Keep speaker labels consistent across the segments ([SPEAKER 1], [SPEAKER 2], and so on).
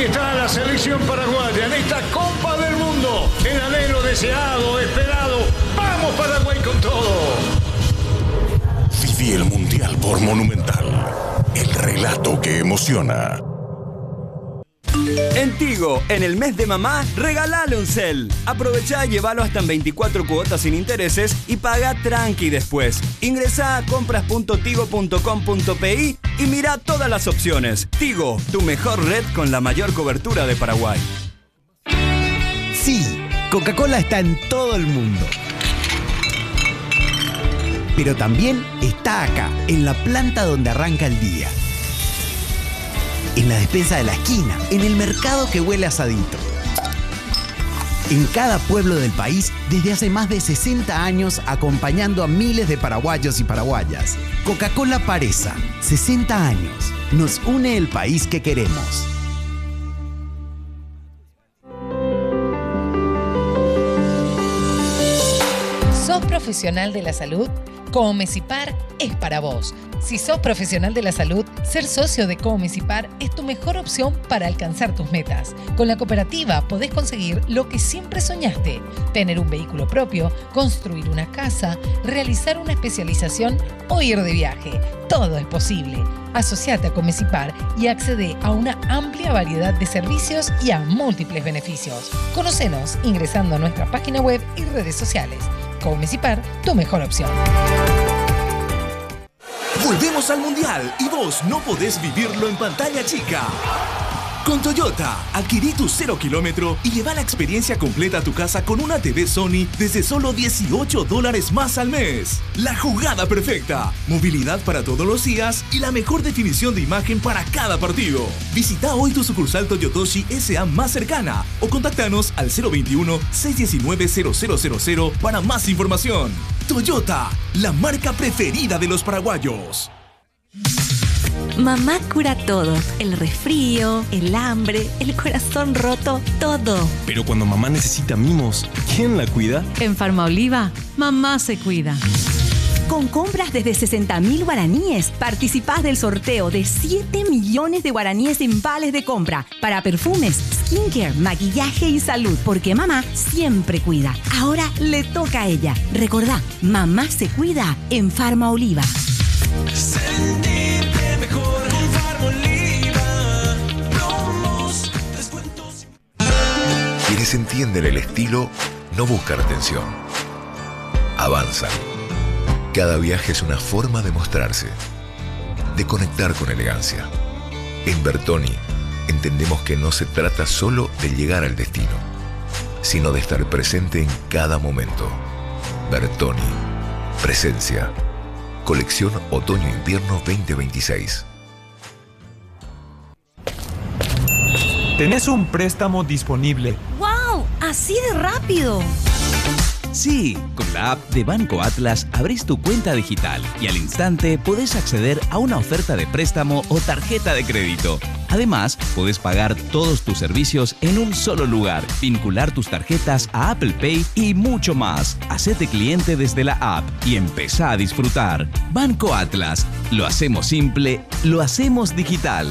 [SPEAKER 1] está la selección paraguaya en esta Copa del Mundo. El anhelo deseado, esperado. ¡Vamos Paraguay con todo!
[SPEAKER 2] Viví el Mundial por Monumental. El relato que emociona.
[SPEAKER 3] En Tigo, en el mes de mamá, regalale un cel. Aprovechá y llévalo hasta en 24 cuotas sin intereses y paga tranqui después. Ingresá a compras.tigo.com.pi y mirá todas las opciones. Tigo, tu mejor red con la mayor cobertura de Paraguay.
[SPEAKER 4] Sí, Coca-Cola está en todo el mundo. Pero también está acá, en la planta donde arranca el día. En la despensa de la esquina, en el mercado que huele a asadito. En cada pueblo del país, desde hace más de 60 años, acompañando a miles de paraguayos y paraguayas. Coca-Cola Paresa, 60 años. Nos une el país que queremos.
[SPEAKER 5] ¿Sos profesional de la salud? Comecipar es para vos. Si sos profesional de la salud, ser socio de Comecipar es tu mejor opción para alcanzar tus metas. Con la cooperativa podés conseguir lo que siempre soñaste: tener un vehículo propio, construir una casa, realizar una especialización o ir de viaje. Todo es posible. Asociate a Comecipar y accede a una amplia variedad de servicios y a múltiples beneficios. Conocenos ingresando a nuestra página web y redes sociales. Comecipar, tu mejor opción.
[SPEAKER 6] Volvemos al Mundial y vos no podés vivirlo en pantalla chica. Con Toyota, adquirí tu 0 kilómetro y lleva la experiencia completa a tu casa con una TV Sony desde solo $18 más al mes. La jugada perfecta, movilidad para todos los días y la mejor definición de imagen para cada partido. Visita hoy tu sucursal Toyotoshi SA más cercana o contactanos al 021-619-0000 para más información. Toyota, la marca preferida de los paraguayos.
[SPEAKER 7] Mamá cura todo, el resfrío, el hambre, el corazón roto, todo.
[SPEAKER 8] Pero cuando mamá necesita mimos, ¿quién la cuida?
[SPEAKER 9] En Farmaoliva, mamá se cuida.
[SPEAKER 7] Con compras desde 60.000 guaraníes, participás del sorteo de 7 millones de guaraníes en vales de compra para perfumes, skincare, maquillaje y salud, porque mamá siempre cuida. Ahora le toca a ella. Recordá, mamá se cuida en Farmaoliva.
[SPEAKER 6] Sentirte mejor con Farmaoliva. Promos, descuentos.
[SPEAKER 10] Quienes entienden el estilo no buscan atención. Avanzan. Cada viaje es una forma de mostrarse, de conectar con elegancia. En Bertoni entendemos que no se trata solo de llegar al destino, sino de estar presente en cada momento. Bertoni. Presencia. Colección Otoño-Invierno 2026.
[SPEAKER 11] Tenés un préstamo disponible.
[SPEAKER 7] ¡Wow! ¡Así de rápido!
[SPEAKER 12] Sí, con la app de Banco Atlas abrís tu cuenta digital y al instante podés acceder a una oferta de préstamo o tarjeta de crédito. Además, podés pagar todos tus servicios en un solo lugar, vincular tus tarjetas a Apple Pay y mucho más. Hacete cliente desde la app y empezá a disfrutar. Banco Atlas. Lo hacemos simple, lo hacemos digital.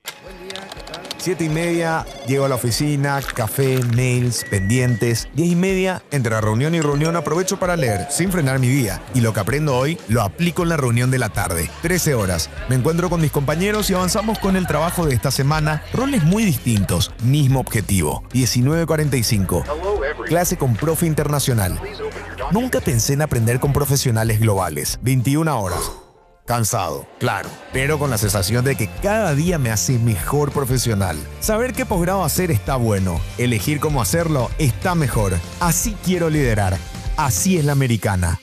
[SPEAKER 13] 7:30, llego a la oficina, café, mails, pendientes. 10:30, entre reunión y reunión aprovecho para leer, sin frenar mi día. Y lo que aprendo hoy, lo aplico en la reunión de la tarde. 13 horas, me encuentro con mis compañeros y avanzamos con el trabajo de esta semana. Roles muy distintos, mismo objetivo. 19:45, clase con profe internacional. Nunca pensé en aprender con profesionales globales. 21 horas. Cansado, claro, pero con la sensación de que cada día me hace mejor profesional. Saber qué posgrado hacer está bueno, elegir cómo hacerlo está mejor. Así quiero liderar, así es la americana.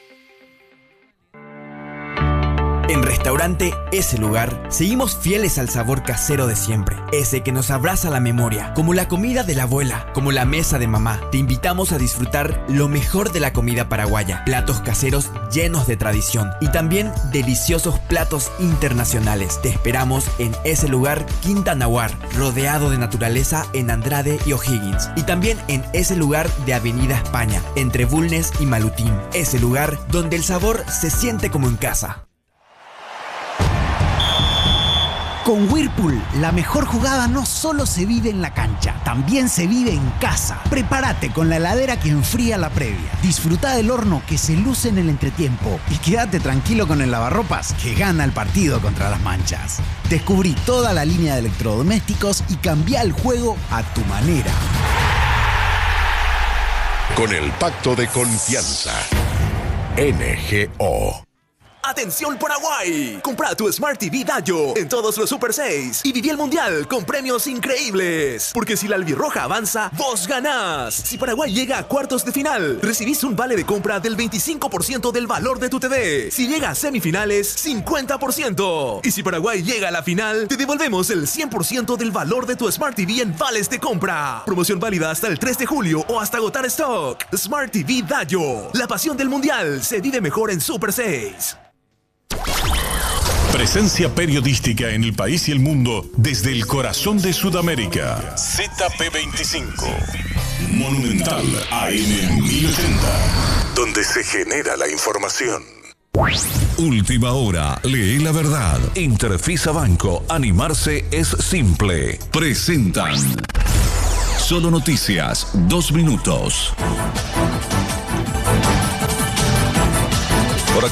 [SPEAKER 14] En Restaurante Ese Lugar, seguimos fieles al sabor casero de siempre. Ese que nos abraza la memoria, como la comida de la abuela, como la mesa de mamá. Te invitamos a disfrutar lo mejor de la comida paraguaya. Platos caseros llenos de tradición y también deliciosos platos internacionales. Te esperamos en Ese Lugar, Quinta Nahuar, rodeado de naturaleza en Andrade y O'Higgins. Y también en Ese Lugar de Avenida España, entre Bulnes y Malutín. Ese Lugar donde el sabor se siente como en casa.
[SPEAKER 4] Con Whirlpool, la mejor jugada no solo se vive en la cancha, también se vive en casa. Prepárate con la heladera que enfría la previa. Disfruta del horno que se luce en el entretiempo. Y quédate tranquilo con el lavarropas que gana el partido contra las manchas. Descubrí toda la línea de electrodomésticos y cambia el juego a tu manera.
[SPEAKER 2] Con el pacto de confianza. NGO.
[SPEAKER 6] ¡Atención Paraguay! Compra tu Smart TV Dayo en todos los Super 6 y viví el Mundial con premios increíbles. Porque si la albirroja avanza, vos ganás. Si Paraguay llega a cuartos de final, recibís un vale de compra del 25% del valor de tu TV. Si llega a semifinales, 50%. Y si Paraguay llega a la final, te devolvemos el 100% del valor de tu Smart TV en vales de compra. Promoción válida hasta el 3 de julio o hasta agotar stock. Smart TV Dayo. La pasión del Mundial se vive mejor en Super 6.
[SPEAKER 2] Presencia periodística en el país y el mundo desde el corazón de Sudamérica. ZP25. Monumental AM 1080. Donde se genera la información. Última hora. Lee la verdad. Interfisa Banco. Animarse es simple. Presentan Solo Noticias. 2 minutos. Hora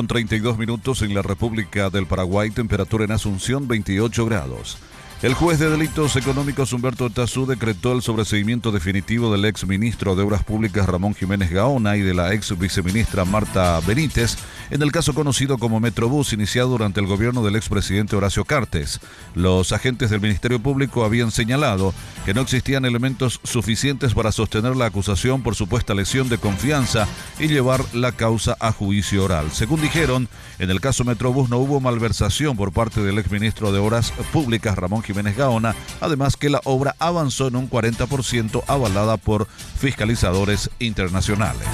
[SPEAKER 2] 14:32 en la República del Paraguay, temperatura en Asunción 28 grados. El juez de delitos económicos Humberto Tazú decretó el sobreseimiento definitivo del ex ministro de Obras Públicas Ramón Jiménez Gaona y de la ex viceministra Marta Benítez en el caso conocido como Metrobús, iniciado durante el gobierno del expresidente Horacio Cartes. Los agentes del Ministerio Público habían señalado que no existían elementos suficientes para sostener la acusación por supuesta lesión de confianza y llevar la causa a juicio oral. Según dijeron, en el caso Metrobús no hubo malversación por parte del exministro de Obras Públicas Ramón Jiménez Gaona, además que la obra avanzó en un 40% avalada por fiscalizadores internacionales.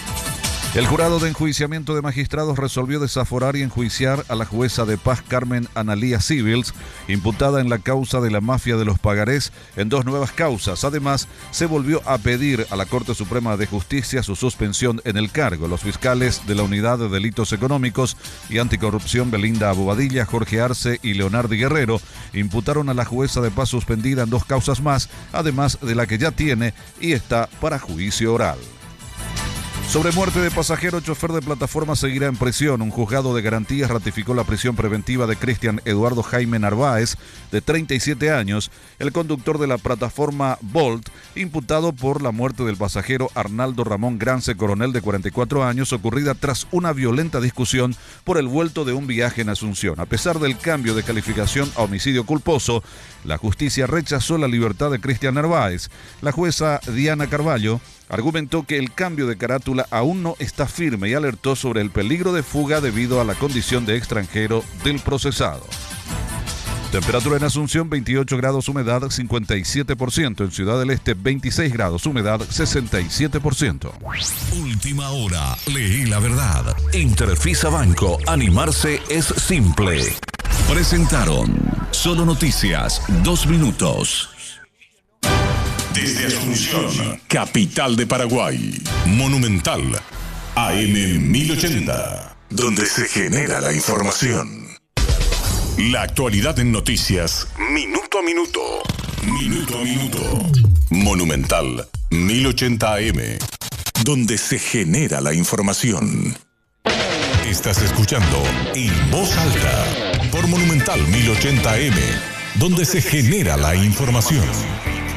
[SPEAKER 2] El jurado de enjuiciamiento de magistrados resolvió desaforar y enjuiciar a la jueza de paz Carmen Analía Civils, imputada en la causa de la mafia de los pagarés, en 2 nuevas causas. Además, se volvió a pedir a la Corte Suprema de Justicia su suspensión en el cargo. Los fiscales de la Unidad de Delitos Económicos y Anticorrupción Belinda Bobadilla, Jorge Arce y Leonardo Guerrero imputaron a la jueza de paz suspendida en 2 causas más, además de la que ya tiene y está para juicio oral. Sobre muerte de pasajero, chofer de plataforma seguirá en prisión. Un juzgado de garantías ratificó la prisión preventiva de Cristian Eduardo Jaime Narváez, de 37 años, el conductor de la plataforma Bolt, imputado por la muerte del pasajero Arnaldo Ramón Grance Coronel, de 44 años, ocurrida tras una violenta discusión por el vuelto de un viaje en Asunción. A pesar del cambio de calificación a homicidio culposo, la justicia rechazó la libertad de Cristian Narváez. La jueza Diana Carvalho argumentó que el cambio de carátula aún no está firme y alertó sobre el peligro de fuga debido a la condición de extranjero del procesado. Temperatura en Asunción 28 grados, humedad 57%. En Ciudad del Este 26 grados, humedad 67%. Última hora, lee la verdad. Interfisa Banco, animarse es simple. Presentaron Solo Noticias, 2 minutos. Desde Asunción, capital de Paraguay, Monumental, AM 1080, donde se genera la información. La actualidad en noticias, minuto a minuto, minuto a minuto. Monumental, 1080 AM, donde se genera la información. Estás escuchando En Voz Alta, por Monumental 1080 AM, donde se genera la información.